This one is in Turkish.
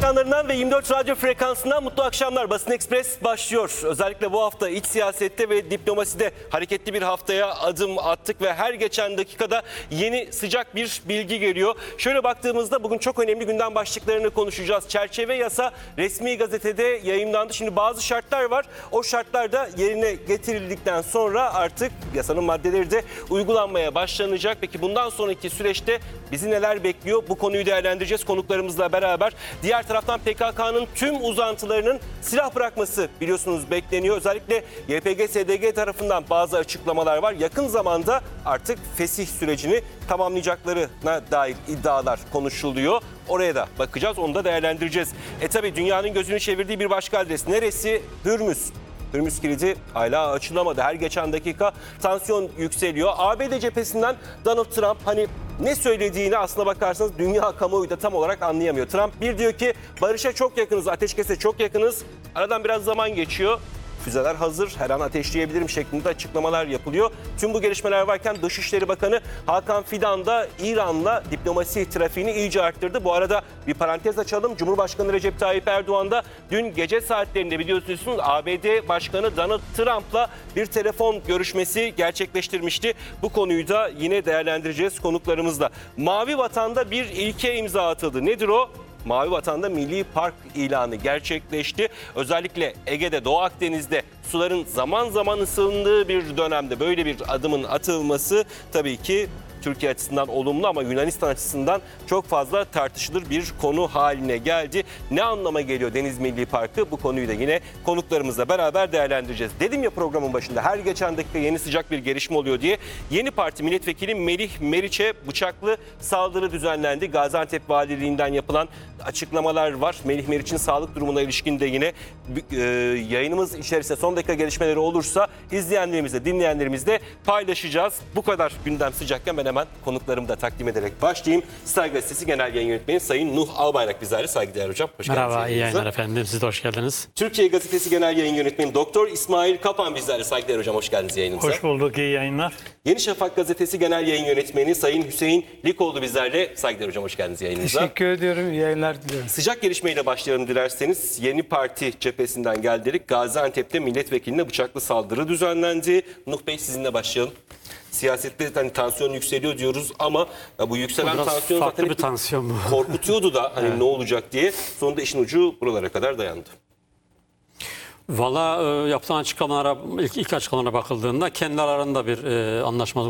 ekranlarından ve 24 radyo frekansından mutlu akşamlar. Basın Ekspres başlıyor. Özellikle bu hafta iç siyasette ve diplomaside hareketli bir haftaya adım attık ve her geçen dakikada yeni sıcak bir bilgi geliyor. Şöyle baktığımızda bugün çok önemli gündem başlıklarını konuşacağız. Çerçeve yasa resmi gazetede yayımlandı. Şimdi bazı şartlar var. O şartlar da yerine getirildikten sonra artık yasanın maddeleri de uygulanmaya başlanacak. Peki bundan sonraki süreçte bizi neler bekliyor? Bu konuyu değerlendireceğiz konuklarımızla beraber. Diğer taraftan PKK'nın tüm uzantılarının silah bırakması biliyorsunuz bekleniyor. Özellikle YPG-SDG tarafından bazı açıklamalar var. Yakın zamanda artık fesih sürecini tamamlayacaklarına dair iddialar konuşuluyor. Oraya da bakacağız, onu da değerlendireceğiz. Tabii dünyanın gözünü çevirdiği bir başka adres. Neresi? Hürmüz. Hürmüz kilidi hala açılamadı. Her geçen dakika tansiyon yükseliyor. ABD cephesinden Donald Trump ne söylediğini aslına bakarsanız dünya kamuoyu da tam olarak anlayamıyor. Trump bir diyor ki barışa çok yakınız, ateşkese çok yakınız. Aradan biraz zaman geçiyor. Füzeler hazır, her an ateşleyebilirim şeklinde açıklamalar yapılıyor. Tüm bu gelişmeler varken Dışişleri Bakanı Hakan Fidan da İran'la diplomasi trafiğini iyice arttırdı. Bu arada bir parantez açalım. Cumhurbaşkanı Recep Tayyip Erdoğan da dün gece saatlerinde biliyorsunuz ABD Başkanı Donald Trump'la bir telefon görüşmesi gerçekleştirmişti. Bu konuyu da yine değerlendireceğiz konuklarımızla. Mavi Vatan'da bir ilke imza atıldı. Nedir o? Mavi Vatan'da milli park ilanı gerçekleşti. Özellikle Ege'de, Doğu Akdeniz'de suların zaman zaman ısındığı bir dönemde böyle bir adımın atılması tabii ki Türkiye açısından olumlu ama Yunanistan açısından çok fazla tartışılır bir konu haline geldi. Ne anlama geliyor Deniz Milli Parkı? Bu konuyu da yine konuklarımızla beraber değerlendireceğiz. Dedim ya programın başında her geçen dakika yeni sıcak bir gelişme oluyor diye. Yeni Parti Milletvekili Melih Meriç'e bıçaklı saldırı düzenlendi. Gaziantep Valiliğinden yapılan açıklamalar var. Melih Meriç'in sağlık durumuna ilişkin de yine yayınımız içerisinde son dakika gelişmeleri olursa izleyenlerimizle, dinleyenlerimizle paylaşacağız. Bu kadar gündem sıcakken ben hemen konuklarımı da takdim ederek başlayayım. Star Gazetesi Genel Yayın Yönetmeni Sayın Nuh Albayrak bizlerle. Saygıdeğer hocam. Hoş geldiniz. Merhaba, iyi yayınlar efendim. Siz de hoş geldiniz. Türkiye Gazetesi Genel Yayın Yönetmeni Doktor İsmail Kapan bizlerle. Saygıdeğer hocam. Hoş geldiniz yayınımıza. Hoş bulduk, iyi yayınlar. Yeni Şafak Gazetesi Genel Yayın Yönetmeni Sayın Hüseyin Likoğlu bizlerle. Saygıdeğer hocam. Hoş geldiniz yayınımıza. Teşekkür ediyorum. İyi yayınlar diliyorum. Sıcak gelişmeyle başlayalım dilerseniz. Yeni Parti cephesinden geldik. Gaziantep'te milletvekiline bıçaklı saldırı düzenlendi. Nuh Bey sizinle başlayalım. Siyasette tansiyon yükseliyor diyoruz ama bu yükselen tansiyon zaten bir tansiyon bu. Korkutuyordu da evet. Ne olacak diye. Sonunda işin ucu buralara kadar dayandı. Valla yapılan açıklamalara, ilk açıklamalara bakıldığında kendi aralarında bir anlaşmazlık